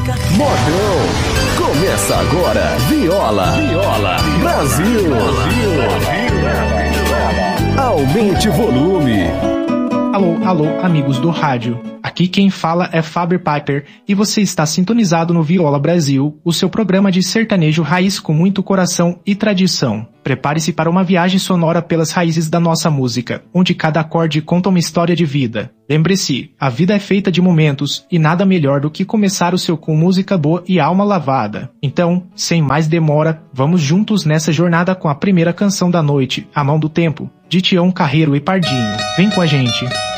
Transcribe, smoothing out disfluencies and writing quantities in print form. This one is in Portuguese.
Modão. Começa agora, Viola Brasil. Aumente o volume. Alô, amigos do rádio. Aqui quem fala é Faber Piper e você está sintonizado no Viola Brasil, o seu programa de sertanejo raiz com muito coração e tradição. Prepare-se para uma viagem sonora pelas raízes da nossa música, onde cada acorde conta uma história de vida. Lembre-se, a vida é feita de momentos e nada melhor do que começar o seu com música boa e alma lavada. Então, sem mais demora, vamos juntos nessa jornada com a primeira canção da noite, A Mão do Tempo, de Tião Carreiro e Pardinho. Vem com a gente!